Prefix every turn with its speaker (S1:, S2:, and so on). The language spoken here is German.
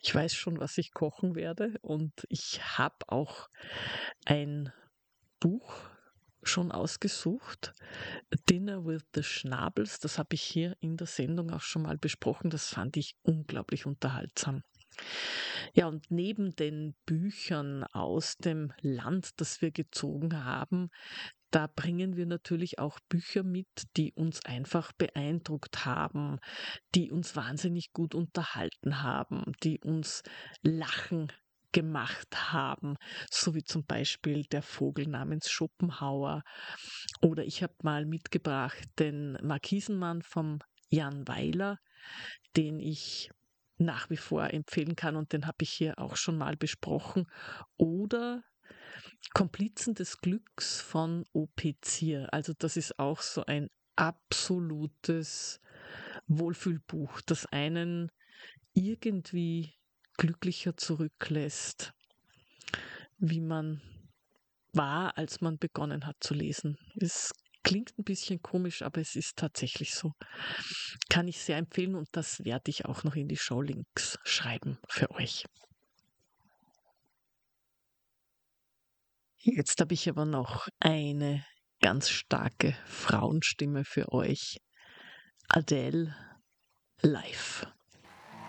S1: Ich weiß schon, was ich kochen werde und ich habe auch ein Buch schon ausgesucht. „Dinner with the Schnabels", das habe ich hier in der Sendung auch schon mal besprochen. Das fand ich unglaublich unterhaltsam. Ja, und neben den Büchern aus dem Land, das wir gezogen haben, da bringen wir natürlich auch Bücher mit, die uns einfach beeindruckt haben, die uns wahnsinnig gut unterhalten haben, die uns lachen gemacht haben, so wie zum Beispiel Der Vogel namens Schopenhauer. Oder ich habe mal mitgebracht den Markisenmann vom Jan Weiler, den ich nach wie vor empfehlen kann und den habe ich hier auch schon mal besprochen. Oder Komplizen des Glücks von O.P. Zier. Also das ist auch so ein absolutes Wohlfühlbuch, das einen irgendwie glücklicher zurücklässt, wie man war, als man begonnen hat zu lesen. Es klingt ein bisschen komisch, aber es ist tatsächlich so. Kann ich sehr empfehlen und das werde ich auch noch in die Showlinks schreiben für euch. Jetzt habe ich aber noch eine ganz starke Frauenstimme für euch. Adele live.